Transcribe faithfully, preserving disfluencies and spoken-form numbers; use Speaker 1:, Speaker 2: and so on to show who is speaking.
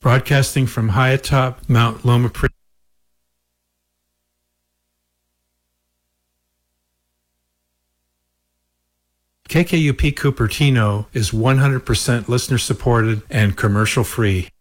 Speaker 1: broadcasting from high atop Mount Loma Prieta. K K U P Cupertino is one hundred percent listener supported and commercial free.